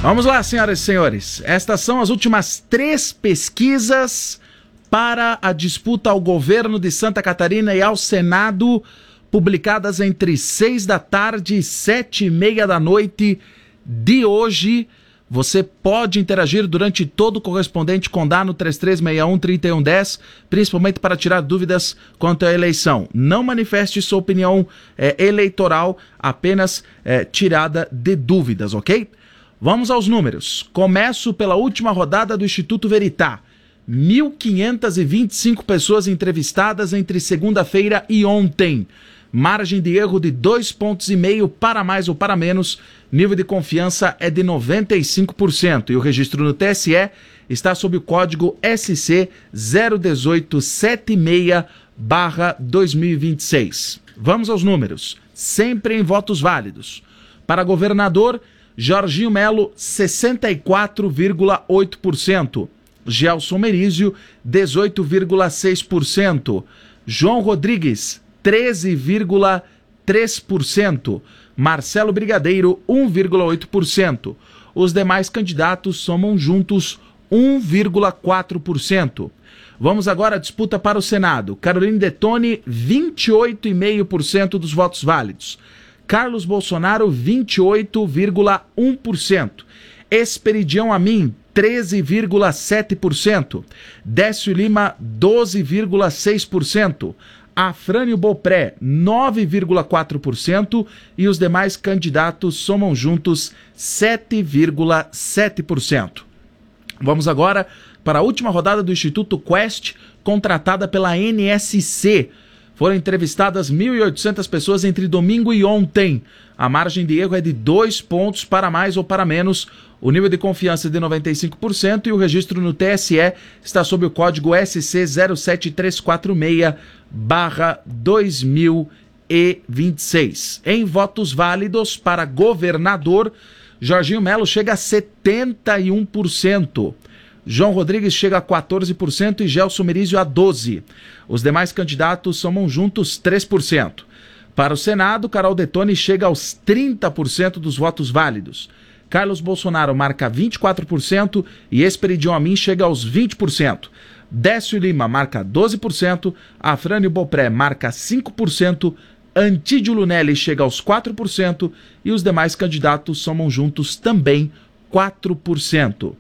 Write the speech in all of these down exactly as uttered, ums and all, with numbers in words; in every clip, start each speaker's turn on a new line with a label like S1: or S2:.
S1: Vamos lá, senhoras e senhores. Estas são as últimas três pesquisas para a disputa ao governo de Santa Catarina e ao Senado, publicadas entre seis da tarde e sete e meia da noite de hoje. Você pode interagir durante todo o correspondente Condá no três três seis um, três um um zero, principalmente para tirar dúvidas quanto à eleição. Não manifeste sua opinião é, eleitoral, apenas é, tirada de dúvidas, ok? Vamos aos números. Começo pela última rodada do Instituto Veritá. mil quinhentas e vinte e cinco pessoas entrevistadas entre segunda-feira e ontem. Margem de erro de dois pontos e meio para mais ou para menos. Nível de confiança é de noventa e cinco por cento. E o registro no T S E está sob o código S C zero um oito sete seis barra dois mil e vinte e seis. Vamos aos números. Sempre em votos válidos. Para governador, Jorginho Melo, sessenta e quatro vírgula oito por cento. Gelson Merizio, dezoito vírgula seis por cento. João Rodrigues, treze vírgula três por cento. Marcelo Brigadeiro, um vírgula oito por cento. Os demais candidatos somam juntos um vírgula quatro por cento. Vamos agora à disputa para o Senado. Caroline Detoni, vinte e oito vírgula cinco por cento dos votos válidos. Carlos Bolsonaro, vinte e oito vírgula um por cento. Esperidião Amin, treze vírgula sete por cento. Décio Lima, doze vírgula seis por cento. Afrânio Bopré, nove vírgula quatro por cento. E os demais candidatos somam juntos sete vírgula sete por cento. Vamos agora para a última rodada do Instituto Quest, contratada pela N S C. Foram entrevistadas mil e oitocentas pessoas entre domingo e ontem. A margem de erro é de dois pontos para mais ou para menos. O nível de confiança é de noventa e cinco por cento e o registro no T S E está sob o código S C zero sete três quatro seis barra dois mil e vinte e seis. Em votos válidos para governador, Jorginho Melo chega a setenta e um por cento. João Rodrigues chega a quatorze por cento e Gelson Merizio a doze por cento. Os demais candidatos somam juntos três por cento. Para o Senado, Carol Detoni chega aos trinta por cento dos votos válidos. Carlos Bolsonaro marca vinte e quatro por cento e Esperidião Amin chega aos vinte por cento. Décio Lima marca doze por cento, Afrânio Bopré marca cinco por cento, Antídio Lunelli chega aos quatro por cento e os demais candidatos somam juntos também quatro por cento.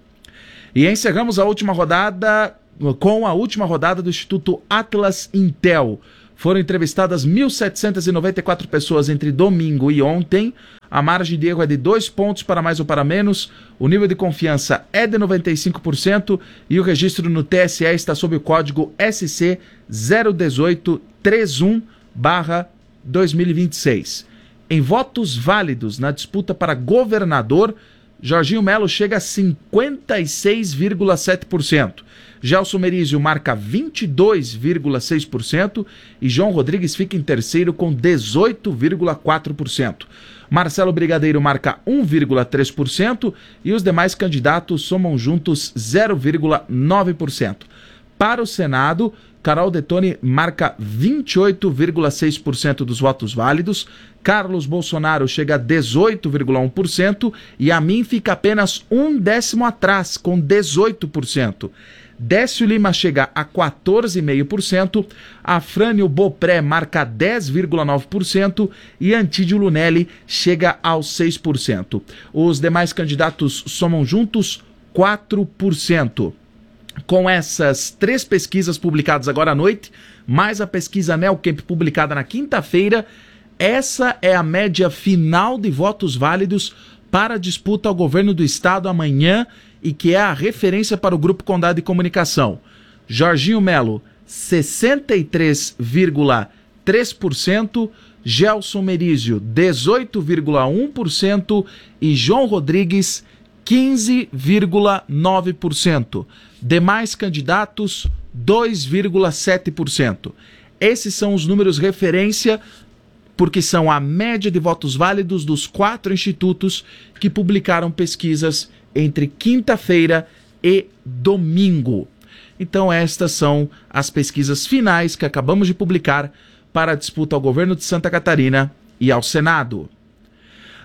S1: E encerramos a última rodada com a última rodada do Instituto Atlas Intel. Foram entrevistadas mil setecentas e noventa e quatro pessoas entre domingo e ontem. A margem de erro é de dois pontos para mais ou para menos. O nível de confiança é de noventa e cinco por cento e o registro no T S E está sob o código S C zero um oito três um barra dois mil e vinte e seis. Em votos válidos na disputa para governador, Jorginho Melo chega a cinquenta e seis vírgula sete por cento. Gelson Merizio marca vinte e dois vírgula seis por cento e João Rodrigues fica em terceiro com dezoito vírgula quatro por cento. Marcelo Brigadeiro marca um vírgula três por cento e os demais candidatos somam juntos zero vírgula nove por cento. Para o Senado, Carol Detoni marca vinte e oito vírgula seis por cento dos votos válidos, Carlos Bolsonaro chega a dezoito vírgula um por cento e Amin fica apenas um décimo atrás, com dezoito por cento. Décio Lima chega a quatorze vírgula cinco por cento, Afrânio Bopré marca dez vírgula nove por cento e Antídio Lunelli chega aos seis por cento. Os demais candidatos somam juntos quatro por cento. Com essas três pesquisas publicadas agora à noite, mais a pesquisa Neocamp publicada na quinta-feira, essa é a média final de votos válidos para a disputa ao governo do estado amanhã e que é a referência para o Grupo Condá de Comunicação. Jorginho Melo, sessenta e três vírgula três por cento, Gelson Merizio, dezoito vírgula um por cento e João Rodrigues, quinze vírgula nove por cento. Demais candidatos, dois vírgula sete por cento. Esses são os números referência, porque são a média de votos válidos dos quatro institutos que publicaram pesquisas entre quinta-feira e domingo. Então estas são as pesquisas finais que acabamos de publicar para a disputa ao governo de Santa Catarina e ao Senado.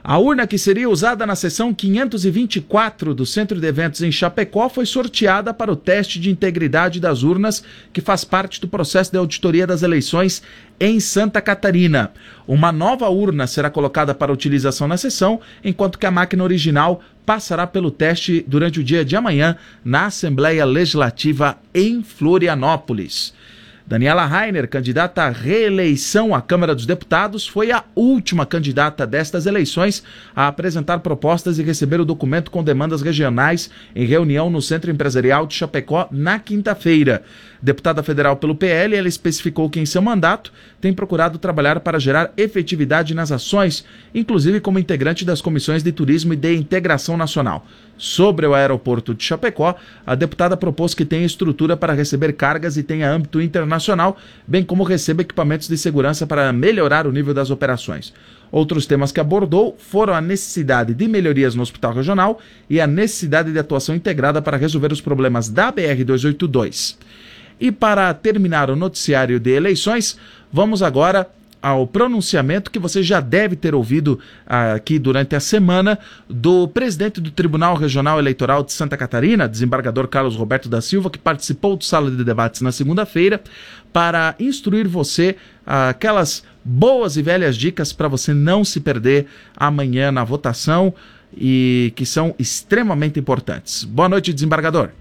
S1: A urna que seria usada na sessão quinhentos e vinte e quatro do Centro de Eventos em Chapecó foi sorteada para o teste de integridade das urnas, que faz parte do processo de auditoria das eleições em Santa Catarina. Uma nova urna será colocada para utilização na sessão, enquanto que a máquina original passará pelo teste durante o dia de amanhã na Assembleia Legislativa em Florianópolis. Daniela Rainer, candidata à reeleição à Câmara dos Deputados, foi a última candidata destas eleições a apresentar propostas e receber o documento com demandas regionais em reunião no Centro Empresarial de Chapecó na quinta-feira. Deputada federal pelo P L, ela especificou que em seu mandato tem procurado trabalhar para gerar efetividade nas ações, inclusive como integrante das comissões de turismo e de integração nacional. Sobre o aeroporto de Chapecó, a deputada propôs que tenha estrutura para receber cargas e tenha âmbito internacional, bem como receba equipamentos de segurança para melhorar o nível das operações. Outros temas que abordou foram a necessidade de melhorias no hospital regional e a necessidade de atuação integrada para resolver os problemas da B R duzentos e oitenta e dois. E para terminar o noticiário de eleições, vamos agora ao pronunciamento que você já deve ter ouvido aqui durante a semana do presidente do Tribunal Regional Eleitoral de Santa Catarina, desembargador Carlos Roberto da Silva, que participou do Sala de Debates na segunda-feira, para instruir você aquelas boas e velhas dicas para você não se perder amanhã na votação e que são extremamente importantes. Boa noite, desembargador.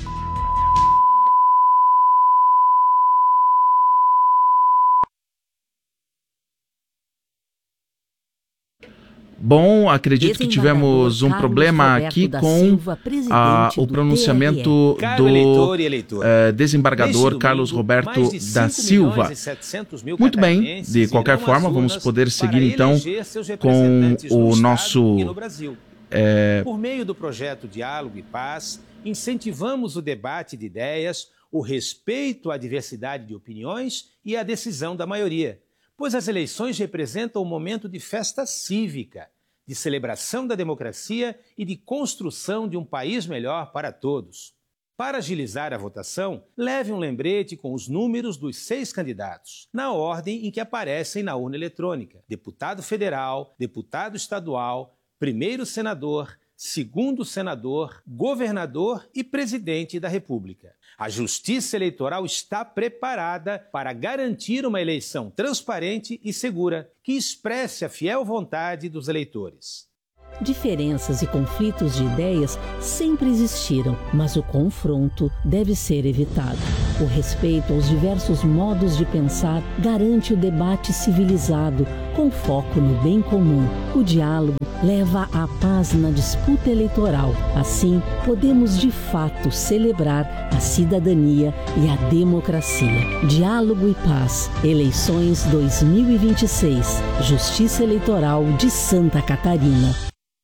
S1: Bom, acredito que tivemos um problema aqui com a, o pronunciamento do uh, desembargador Carlos Roberto da Silva. Muito bem, de qualquer forma, vamos poder seguir então com o nosso... É...
S2: Por meio do projeto Diálogo e Paz, incentivamos o debate de ideias, o respeito à diversidade de opiniões e a decisão da maioria, pois as eleições representam um momento de festa cívica, de celebração da democracia e de construção de um país melhor para todos. Para agilizar a votação, leve um lembrete com os números dos seis candidatos, na ordem em que aparecem na urna eletrônica: deputado federal, deputado estadual, primeiro senador, segundo senador, governador e presidente da República. A Justiça Eleitoral está preparada para garantir uma eleição transparente e segura, que expresse a fiel vontade dos eleitores.
S3: Diferenças e conflitos de ideias sempre existiram, mas o confronto deve ser evitado. O respeito aos diversos modos de pensar garante o debate civilizado, com foco no bem comum. O diálogo leva à paz na disputa eleitoral. Assim, podemos de fato celebrar a cidadania e a democracia. Diálogo e Paz. Eleições dois mil e vinte e seis. Justiça Eleitoral de Santa Catarina.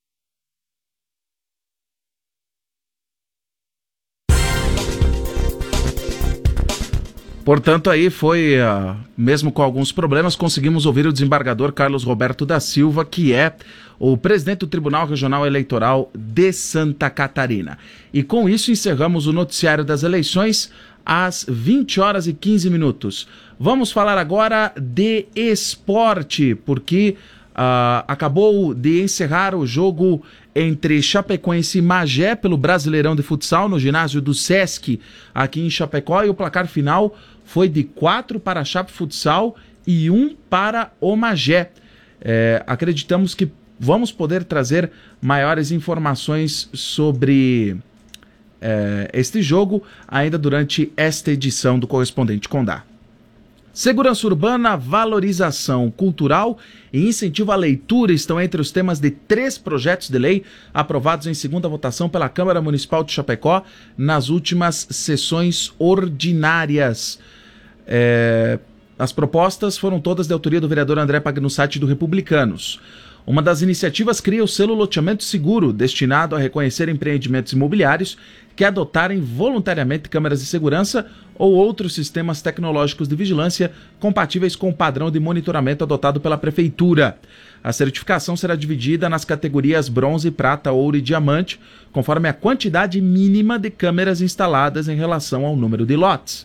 S1: Portanto, aí foi, uh, mesmo com alguns problemas, conseguimos ouvir o desembargador Carlos Roberto da Silva, que é o presidente do Tribunal Regional Eleitoral de Santa Catarina. E com isso encerramos o noticiário das eleições às vinte horas e quinze minutos. Vamos falar agora de esporte, porque uh, acabou de encerrar o jogo entre Chapecoense e Magé pelo Brasileirão de Futsal no ginásio do Sesc aqui em Chapecó, e o placar final foi de quatro para a Chape Futsal e um para o Magé. É, acreditamos que vamos poder trazer maiores informações sobre é, este jogo ainda durante esta edição do Correspondente Condá. Segurança urbana, valorização cultural e incentivo à leitura estão entre os temas de três projetos de lei aprovados em segunda votação pela Câmara Municipal de Chapecó nas últimas sessões ordinárias. É, as propostas foram todas de autoria do vereador André Pagnussati do Republicanos. Uma das iniciativas cria o selo Loteamento Seguro, destinado a reconhecer empreendimentos imobiliários que adotarem voluntariamente câmeras de segurança ou outros sistemas tecnológicos de vigilância compatíveis com o padrão de monitoramento adotado pela Prefeitura. A certificação será dividida nas categorias bronze, prata, ouro e diamante, conforme a quantidade mínima de câmeras instaladas em relação ao número de lotes.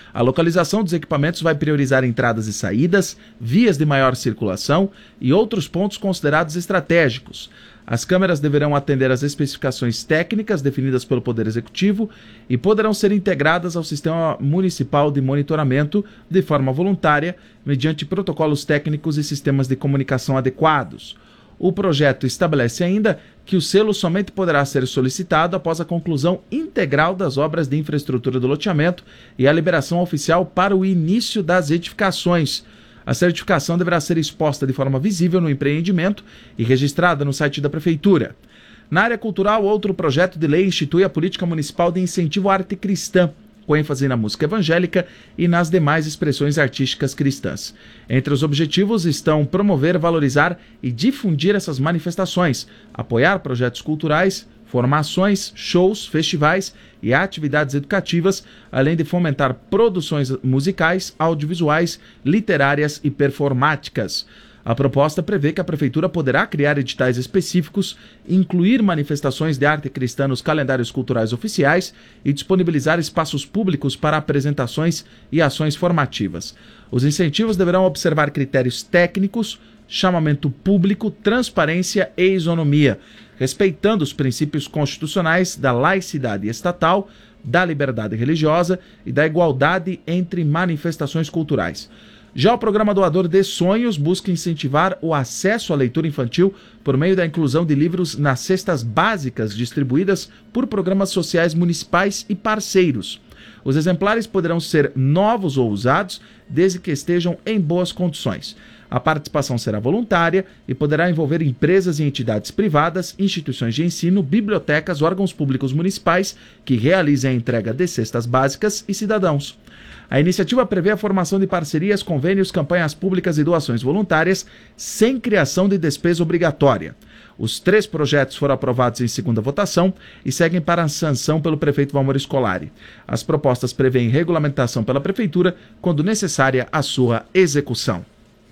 S1: A localização dos equipamentos vai priorizar entradas e saídas, vias de maior circulação e outros pontos considerados estratégicos. As câmeras deverão atender às especificações técnicas definidas pelo Poder Executivo e poderão ser integradas ao Sistema Municipal de Monitoramento de forma voluntária, mediante protocolos técnicos e sistemas de comunicação adequados. O projeto estabelece ainda que o selo somente poderá ser solicitado após a conclusão integral das obras de infraestrutura do loteamento e a liberação oficial para o início das edificações. A certificação deverá ser exposta de forma visível no empreendimento e registrada no site da Prefeitura. Na área cultural, outro projeto de lei institui a Política Municipal de Incentivo à Arte Cristã, com ênfase na música evangélica e nas demais expressões artísticas cristãs. Entre os objetivos estão promover, valorizar e difundir essas manifestações, apoiar projetos culturais, formações, shows, festivais e atividades educativas, além de fomentar produções musicais, audiovisuais, literárias e performáticas. A proposta prevê que a Prefeitura poderá criar editais específicos, incluir manifestações de arte cristã nos calendários culturais oficiais e disponibilizar espaços públicos para apresentações e ações formativas. Os incentivos deverão observar critérios técnicos, chamamento público, transparência e isonomia, respeitando os princípios constitucionais da laicidade estatal, da liberdade religiosa e da igualdade entre manifestações culturais. Já o programa Doador de Sonhos busca incentivar o acesso à leitura infantil por meio da inclusão de livros nas cestas básicas distribuídas por programas sociais municipais e parceiros. Os exemplares poderão ser novos ou usados, desde que estejam em boas condições. A participação será voluntária e poderá envolver empresas e entidades privadas, instituições de ensino, bibliotecas, órgãos públicos municipais que realizem a entrega de cestas básicas e cidadãos. A iniciativa prevê a formação de parcerias, convênios, campanhas públicas e doações voluntárias, sem criação de despesa obrigatória. Os três projetos foram aprovados em segunda votação e seguem para a sanção pelo prefeito Valmor Scolari. As propostas prevêem regulamentação pela Prefeitura, quando necessária a sua execução.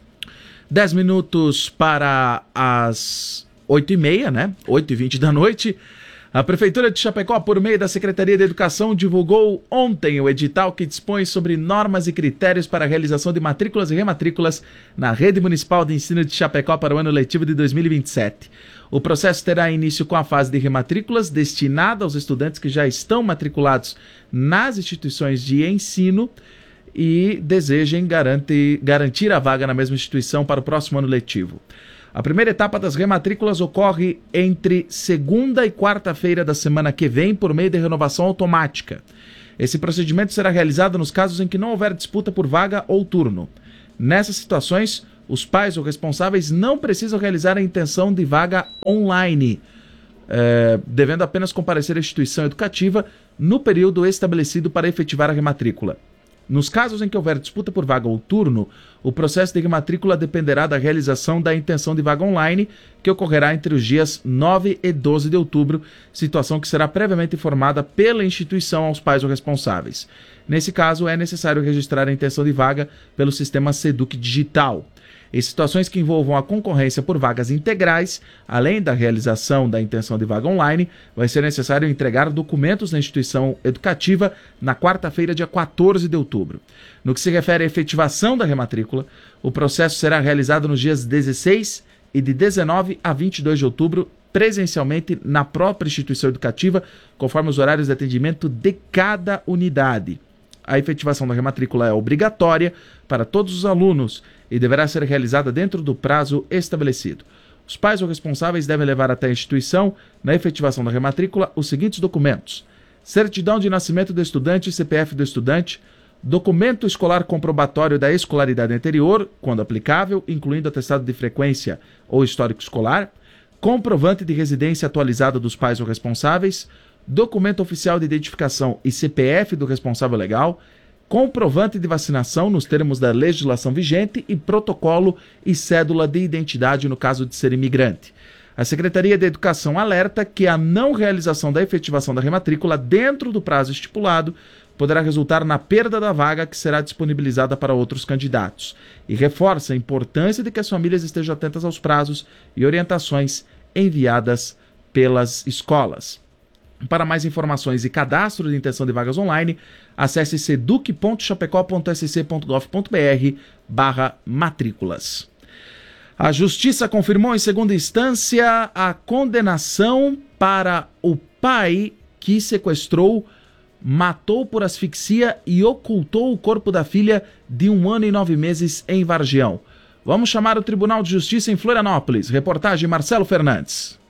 S1: Dez minutos para as oito e meia, né? Oito e vinte da noite. A Prefeitura de Chapecó, por meio da Secretaria de Educação, divulgou ontem o edital que dispõe sobre normas e critérios para a realização de matrículas e rematrículas na Rede Municipal de Ensino de Chapecó para o ano letivo de dois mil e vinte e sete. O processo terá início com a fase de rematrículas destinada aos estudantes que já estão matriculados nas instituições de ensino e desejem garantir, garantir a vaga na mesma instituição para o próximo ano letivo. A primeira etapa das rematrículas ocorre entre segunda e quarta-feira da semana que vem por meio de renovação automática. Esse procedimento será realizado nos casos em que não houver disputa por vaga ou turno. Nessas situações, os pais ou responsáveis não precisam realizar a intenção de vaga online, é, devendo apenas comparecer à instituição educativa no período estabelecido para efetivar a rematrícula. Nos casos em que houver disputa por vaga ou turno, o processo de rematrícula dependerá da realização da intenção de vaga online, que ocorrerá entre os dias nove e doze de outubro, situação que será previamente informada pela instituição aos pais ou responsáveis. Nesse caso, é necessário registrar a intenção de vaga pelo sistema SEDUC Digital. Em situações que envolvam a concorrência por vagas integrais, além da realização da intenção de vaga online, vai ser necessário entregar documentos na instituição educativa na quarta-feira, dia quatorze de outubro. No que se refere à efetivação da rematrícula, o processo será realizado nos dias dezesseis e de dezenove a vinte e dois de outubro, presencialmente na própria instituição educativa, conforme os horários de atendimento de cada unidade. A efetivação da rematrícula é obrigatória para todos os alunos e deverá ser realizada dentro do prazo estabelecido. Os pais ou responsáveis devem levar até a instituição, na efetivação da rematrícula, os seguintes documentos: certidão de nascimento do estudante e C P F do estudante, documento escolar comprobatório da escolaridade anterior, quando aplicável, incluindo atestado de frequência ou histórico escolar, comprovante de residência atualizado dos pais ou responsáveis, documento oficial de identificação e C P F do responsável legal, comprovante de vacinação nos termos da legislação vigente e protocolo e cédula de identidade no caso de ser imigrante. A Secretaria de Educação alerta que a não realização da efetivação da rematrícula dentro do prazo estipulado poderá resultar na perda da vaga que será disponibilizada para outros candidatos e reforça a importância de que as famílias estejam atentas aos prazos e orientações enviadas pelas escolas. Para mais informações e cadastro de intenção de vagas online, acesse seduc ponto chapecó ponto s c ponto gov ponto b r barra matrículas. A Justiça confirmou em segunda instância a condenação para o pai que sequestrou, matou por asfixia e ocultou o corpo da filha de um ano e nove meses em Vargião. Vamos chamar o Tribunal de Justiça em Florianópolis. Reportagem Marcelo Fernandes.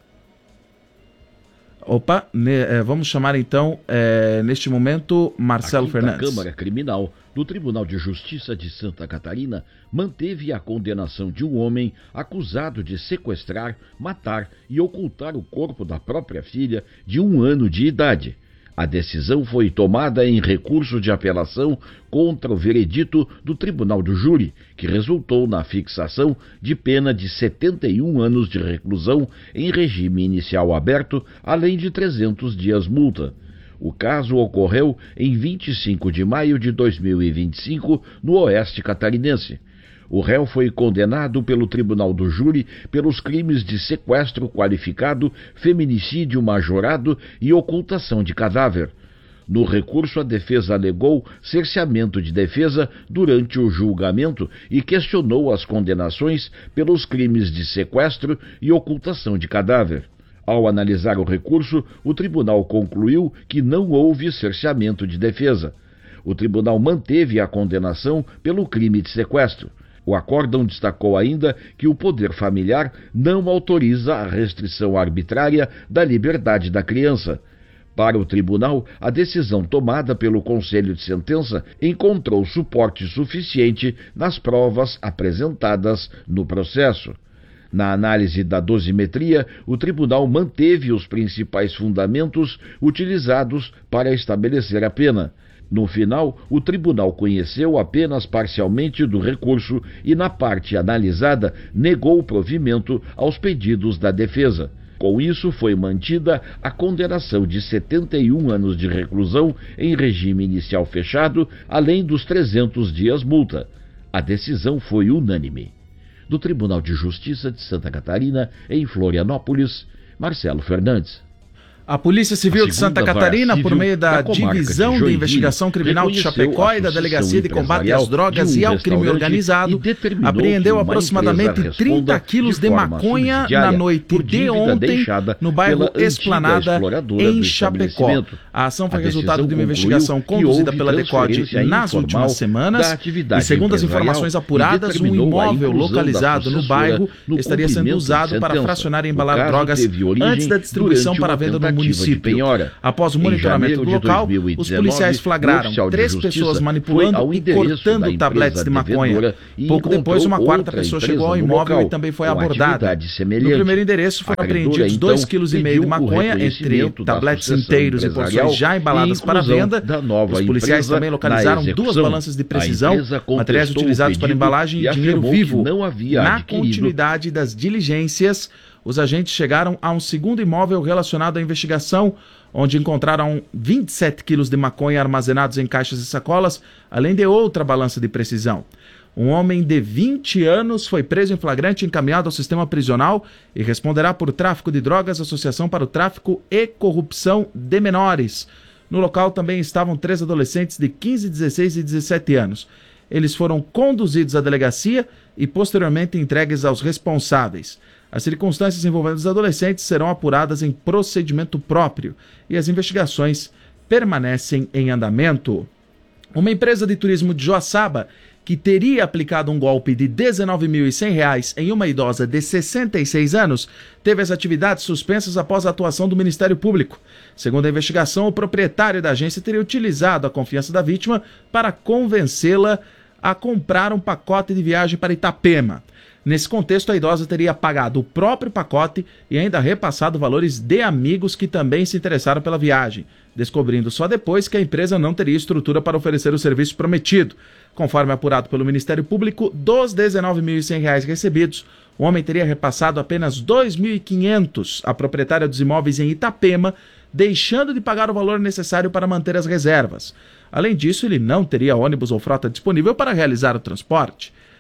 S1: Opa, ne, vamos chamar então, é, neste momento, Marcelo
S4: a
S1: Fernandes.
S4: A Câmara Criminal do Tribunal de Justiça de Santa Catarina manteve a condenação de um homem acusado de sequestrar, matar e ocultar o corpo da própria filha de um ano de idade. A decisão foi tomada em recurso de apelação contra o veredito do Tribunal do Júri, que resultou na fixação de pena de setenta e um anos de reclusão em regime inicial aberto, além de trezentos dias multa. O caso ocorreu em vinte e cinco de maio de dois mil e vinte e cinco, no Oeste Catarinense. O réu foi condenado pelo Tribunal do Júri pelos crimes de sequestro qualificado, feminicídio majorado e ocultação de cadáver. No recurso, a defesa alegou cerceamento de defesa durante o julgamento e questionou as condenações pelos crimes de sequestro e ocultação de cadáver. Ao analisar o recurso, o tribunal concluiu que não houve cerceamento de defesa. O tribunal manteve a condenação pelo crime de sequestro. O acórdão destacou ainda que o poder familiar não autoriza a restrição arbitrária da liberdade da criança. Para o tribunal, a decisão tomada pelo Conselho de Sentença encontrou suporte suficiente nas provas apresentadas no processo. Na análise da dosimetria, o tribunal manteve os principais fundamentos utilizados para estabelecer a pena. No final, o tribunal conheceu apenas parcialmente do recurso e, na parte analisada, negou o provimento aos pedidos da defesa. Com isso, foi mantida a condenação de setenta e um anos de reclusão em regime inicial fechado, além dos trezentos dias multa. A decisão foi unânime. Do Tribunal de Justiça de Santa Catarina, em Florianópolis, Marcelo Fernandes.
S1: A Polícia Civil de Santa Catarina, por meio da Divisão de, de Investigação Criminal de Chapecó e da Delegacia de Combate às Drogas um e ao Crime Organizado, apreendeu aproximadamente trinta quilos de maconha na noite de ontem no bairro Esplanada, em Chapecó. A ação foi a resultado de uma investigação conduzida pela DECODE nas últimas semanas e, segundo as informações apuradas, um imóvel localizado no bairro estaria sendo usado para fracionar e embalar drogas antes da distribuição para venda no município. Após o monitoramento do local, os policiais flagraram três pessoas manipulando e cortando tabletes de maconha. Pouco depois, uma quarta pessoa chegou ao imóvel e também foi abordada. No primeiro endereço foram apreendidos dois vírgula cinco quilos de maconha, entre tabletes inteiros e porções já embaladas para venda. Os policiais também localizaram duas balanças de precisão, materiais utilizados para embalagem e dinheiro vivo. Na continuidade das diligências, os agentes chegaram a um segundo imóvel relacionado à investigação, onde encontraram vinte e sete quilos de maconha armazenados em caixas e sacolas, além de outra balança de precisão. Um homem de vinte anos foi preso em flagrante e encaminhado ao sistema prisional e responderá por tráfico de drogas, associação para o tráfico e corrupção de menores. No local também estavam três adolescentes de quinze, dezesseis e dezessete anos. Eles foram conduzidos à delegacia e posteriormente entregues aos responsáveis. As circunstâncias envolvendo os adolescentes serão apuradas em procedimento próprio e as investigações permanecem em andamento. Uma empresa de turismo de Joaçaba, que teria aplicado um golpe de dezenove mil e cem reais em uma idosa de sessenta e seis anos, teve as atividades suspensas após a atuação do Ministério Público. Segundo a investigação, o proprietário da agência teria utilizado a confiança da vítima para convencê-la a comprar um pacote de viagem para Itapema. Nesse contexto, a idosa teria pagado o próprio pacote e ainda repassado valores de amigos que também se interessaram pela viagem, descobrindo só depois que a empresa não teria estrutura para oferecer o serviço prometido. Conforme apurado pelo Ministério Público, dos dezenove mil e cem reais recebidos, o homem teria repassado apenas dois mil e quinhentos à proprietária dos imóveis em Itapema, deixando de pagar o valor necessário para manter as reservas. Além disso, ele não teria ônibus ou frota disponível para realizar o transporte.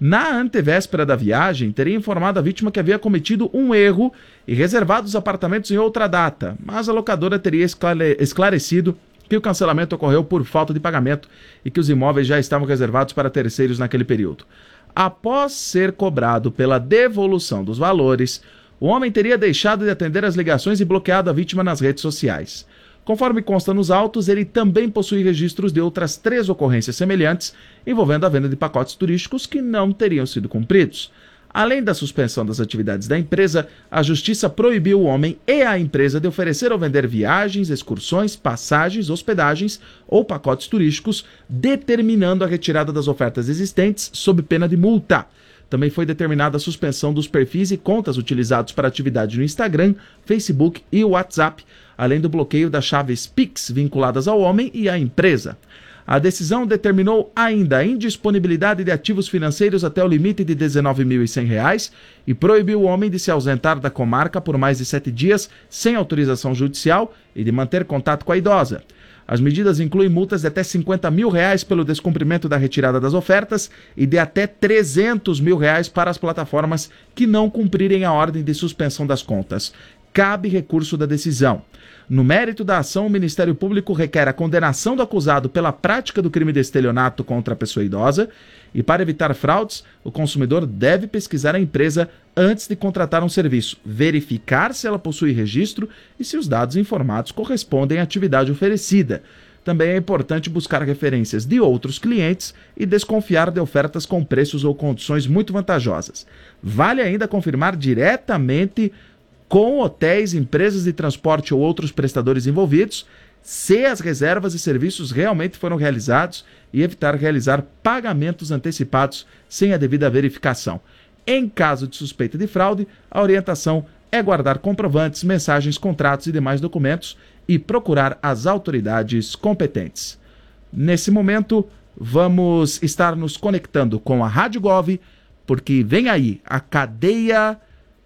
S1: na antevéspera da viagem, teria informado a vítima que havia cometido um erro e reservado os apartamentos em outra data, mas a locadora teria esclare- esclarecido que o cancelamento ocorreu por falta de pagamento e que os imóveis já estavam reservados para terceiros naquele período. Após ser cobrado pela devolução dos valores, o homem teria deixado de atender as ligações e bloqueado a vítima nas redes sociais. Conforme consta nos autos, ele também possui registros de outras três ocorrências semelhantes envolvendo a venda de pacotes turísticos que não teriam sido cumpridos. Além da suspensão das atividades da empresa, a Justiça proibiu o homem e a empresa de oferecer ou vender viagens, excursões, passagens, hospedagens ou pacotes turísticos, determinando a retirada das ofertas existentes sob pena de multa. Também foi determinada a suspensão dos perfis e contas utilizados para atividade no Instagram, Facebook e WhatsApp, além do bloqueio das chaves Pix vinculadas ao homem e à empresa. A decisão determinou ainda a indisponibilidade de ativos financeiros até o limite de dezenove mil e cem reais e proibiu o homem de se ausentar da comarca por mais de sete dias sem autorização judicial e de manter contato com a idosa. As medidas incluem multas de até cinquenta mil reais pelo descumprimento da retirada das ofertas e de até trezentos mil reais para as plataformas que não cumprirem a ordem de suspensão das contas. Cabe recurso da decisão. No mérito da ação, o Ministério Público requer a condenação do acusado pela prática do crime de estelionato contra a pessoa idosa e, para evitar fraudes, o consumidor deve pesquisar a empresa antes de contratar um serviço, verificar se ela possui registro e se os dados informados correspondem à atividade oferecida. Também é importante buscar referências de outros clientes e desconfiar de ofertas com preços ou condições muito vantajosas. Vale ainda confirmar diretamente com hotéis, empresas de transporte ou outros prestadores envolvidos, se as reservas e serviços realmente foram realizados e evitar realizar pagamentos antecipados sem a devida verificação. Em caso de suspeita de fraude, a orientação é guardar comprovantes, mensagens, contratos e demais documentos e procurar as autoridades competentes. Nesse momento, vamos estar nos conectando com a Rádio Gov, porque vem aí a cadeia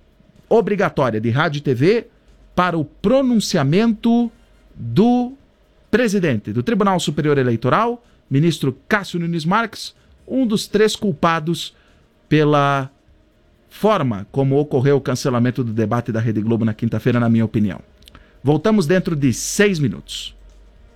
S1: obrigatória de rádio e T V para o pronunciamento do presidente do Tribunal Superior Eleitoral, ministro Cássio Nunes Marques, um dos três culpados pela forma como ocorreu o cancelamento do debate da Rede Globo na quinta-feira, na minha opinião. Voltamos dentro de seis minutos.